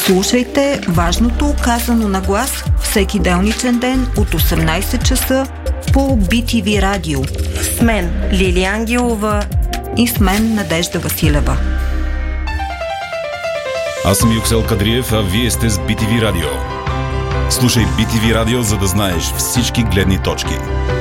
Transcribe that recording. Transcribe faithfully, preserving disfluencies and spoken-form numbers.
Слушайте важното казано на глас всеки делничен ден от осемнайсет часа по Би Ти Ви Радио. С мен Лили Ангелова и с мен Надежда Василева. Аз съм Юксел Кадриев, а вие сте с Би Ти Ви Радио. Слушай Би Ти Ви Радио, за да знаеш всички гледни точки.